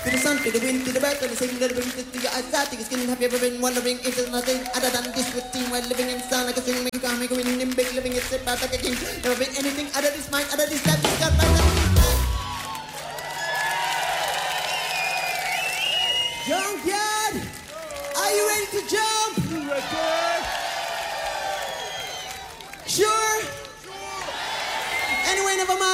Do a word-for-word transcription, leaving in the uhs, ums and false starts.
To the sun, to the wind, to the bird, to the sing, to the wind, to your eyesight, to your skin. Have you ever been wondering if there's nothing other than this routine while living in sound like a swing, make you can't make a winning, big living, it's about like a king. Never been anything other this mind, other this life, this God, right now.